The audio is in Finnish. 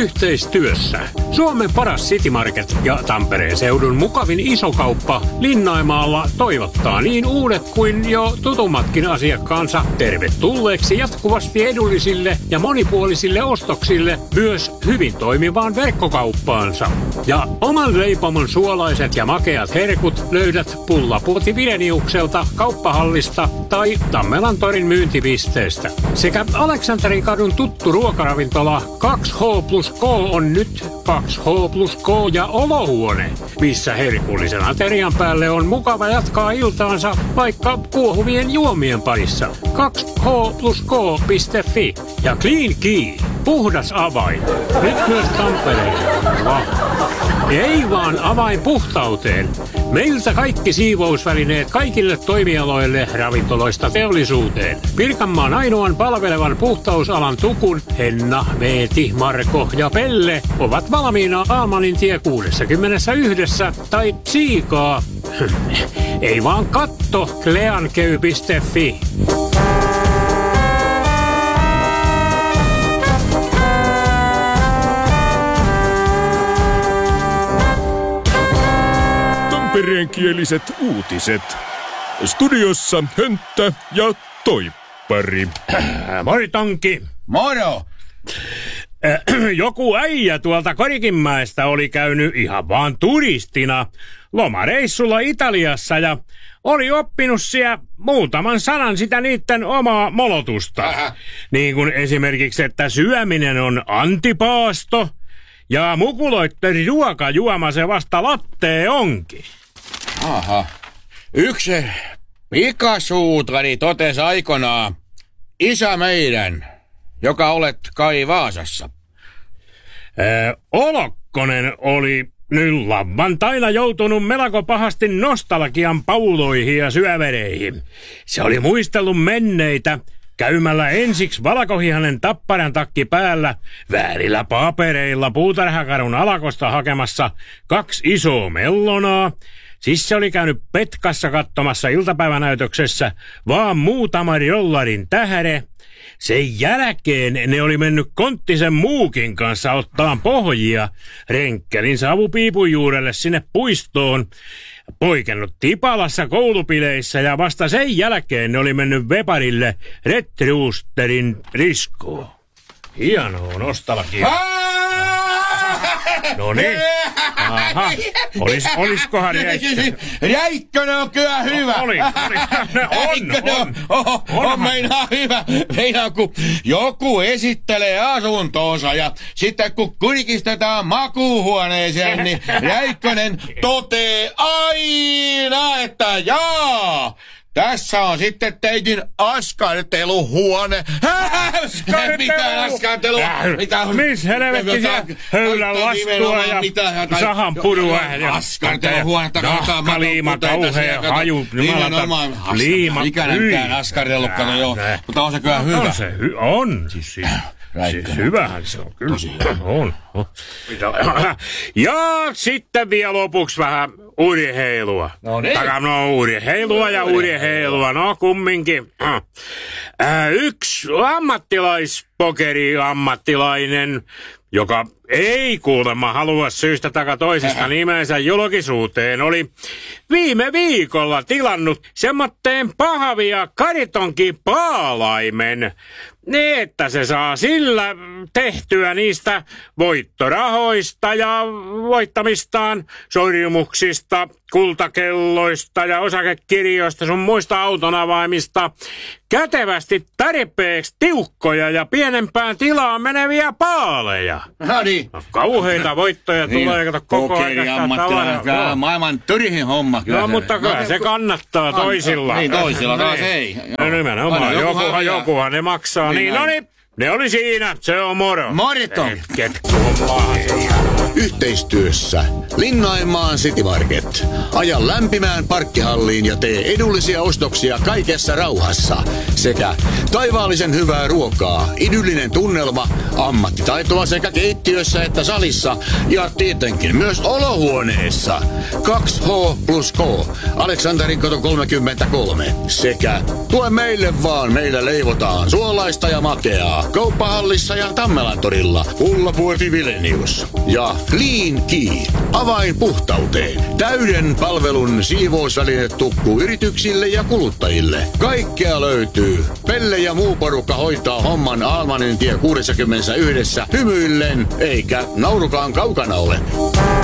Yhteistyössä Suomen paras City Market ja Tampereen seudun mukavin isokauppa Linnaimaalla toivottaa niin uudet kuin jo tutummatkin asiakkaansa tervetulleeksi jatkuvasti edullisille ja monipuolisille ostoksille myös hyvin toimivaan verkkokauppaansa. Ja oman leipomon suolaiset ja makeat herkut löydät Pullapuoti Videniukselta kauppahallista tai Tammelantorin myyntipisteestä. Sekä Aleksanterin kadun tuttu ruokaravintola 2H+K on nyt 2H+K ja olohuone, missä herkullisen aterian päälle on mukava jatkaa iltaansa vaikka kuohuvien juomien parissa. 2H+K.fi ja Clean Key, puhdas avain. Nyt myös Tampereella. Ei vaan avain puhtauteen. Meiltä kaikki siivousvälineet kaikille toimialoille ravintoloista teollisuuteen. Pirkanmaan ainoan palvelevan puhtausalan tukun Henna, Veeti, Marko ja Pelle ovat valmiina Almanin tie 61 tai tsiikaa. Ei vaan katto kleankey.fi. Tampereenkieliset uutiset. Studiossa Hönttä ja Toippari. Moi Tonki. Moro! Joku äijä tuolta Korikinmäestä oli käynyt ihan vaan turistina lomareissulla Italiassa ja oli oppinut siellä muutaman sanan sitä niitten omaa molotusta. Niin kuin esimerkiksi, että syöminen on antipaasto ja mukuloitten ruokajuoma se vasta lattee onkin. Aha. Yksi pikasuutari totesi aikanaan, isä meidän, joka olet kai Vaasassa. Olokkonen oli nyt lauantaina joutunut melko pahasti nostalgian pauloihin ja syövereihin. Se oli muistellut menneitä käymällä ensiksi valkohihanen tapparan takki päällä väärillä papereilla Puutarhakadun alakosta hakemassa 2 isoa mellonaa. Siis se oli käynyt Petkassa katsomassa iltapäivänäytöksessä vaan muutama jollarin tähde. Sen jälkeen ne oli mennyt Konttisen Muukin kanssa ottaan pohjia Renkkelin savupiipun juurelle sinne puistoon, poikennut Tipalassa koulupileissä ja vasta sen jälkeen ne oli mennyt Veparille Red Roosterin riskoon. Hienoa nostalgia. No niin. Aha. Oliskohan Räikkönen? Räikkönen on kyllä hyvä. On. Meinaa hyvä. Meinaa kun joku esittelee asuntoonsa ja sitten kun kurkistetaan makuuhuoneeseen, niin Räikkönen totee aina, että jaa. Tässä on sitten teidän askarteluhuone. Mikä askartelu? Missä helvetti se höylän lastua ja sahan purua ja askarteluhuone. Nahkaliima, kauhea haju. Liima. Ikänäkään askartellutkaan joo. Mutta on se kyllä hyvä. On. Siis hyvähän se on kyllä. On. Ja sitten vielä lopuksi vähän urheilua. No niin. Urheilua ja urheilua, no kumminkin. Yksi ammattilainen, joka ei kuulemma halua syystä takaa toisesta nimensä julkisuuteen, oli viime viikolla tilannut semmoitteen pahvia karitonkin paalaimen, niin että se saa sillä tehtyä niistä voittorahoista ja voittamistaan sorjumuksista, kultakelloista ja osakekirjoista sun muista autonavaimista kätevästi tarpeeksi tiukkoja ja pienempään tilaan meneviä paaleja. Niin. Kauheita voittoja tulee, kato koko ajan sitä tavaraa. Maailman turhin homma. No, mutta kyllä se kannattaa toisilla. Niin, toisilla taas ei. No nimenomaan, jokuhan ne maksaa. Niin, no niin, ne oli siinä, se on moro. Morito. Yhteistyössä Linnaimaan City Market. Aja lämpimään parkkihalliin ja tee edullisia ostoksia kaikessa rauhassa. Sekä taivaallisen hyvää ruokaa, idyllinen tunnelma, ammattitaitoa sekä keittiössä että salissa ja tietenkin myös olohuoneessa. 2H+K, Aleksanterin kato 33. Sekä tue meille vaan, meillä leivotaan suolaista ja makeaa. Kauppahallissa ja Tammelantorilla. Ullapuoti Vilenius. Ja Clean Key. Avain puhtauteen. Täyden palvelun siivousvälinetukku yrityksille ja kuluttajille. Kaikkea löytyy. Pelle ja muu porukka hoitaa homman Almanin tie 61 hymyillen, eikä naurukaan kaukana ole.